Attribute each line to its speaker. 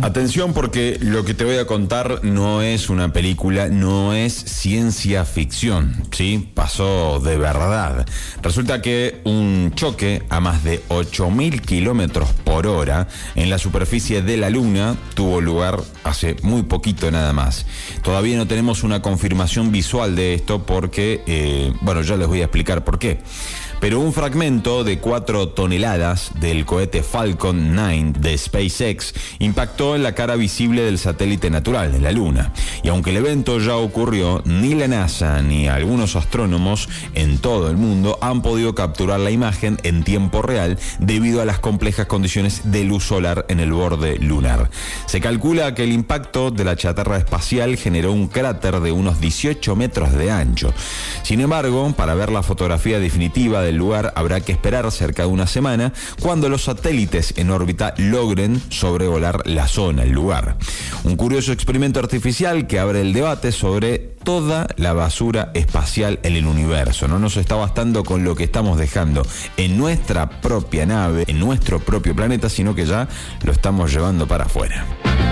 Speaker 1: Atención, porque lo que te voy a contar no es una película, no es ciencia ficción, ¿sí? Pasó de verdad. Resulta que un choque a más de 8.000 kilómetros por hora en la superficie de la Luna tuvo lugar hace muy poquito nada más. Todavía no tenemos una confirmación visual de esto porque, ya les voy a explicar por qué. Pero un fragmento de 4 toneladas del cohete Falcon 9 de SpaceX impactó en la cara visible del satélite natural de la Luna. Y aunque el evento ya ocurrió, ni la NASA ni algunos astrónomos en todo el mundo han podido capturar la imagen en tiempo real debido a las complejas condiciones de luz solar en el borde lunar. Se calcula que el impacto de la chatarra espacial generó un cráter de unos 18 metros de ancho. Sin embargo, para ver la fotografía definitiva del lugar habrá que esperar cerca de una semana cuando los satélites en órbita logren sobrevolar la zona, el lugar. Un curioso experimento artificial que abre el debate sobre toda la basura espacial en el universo. No nos está bastando con lo que estamos dejando en nuestra propia nave, en nuestro propio planeta, sino que ya lo estamos llevando para afuera.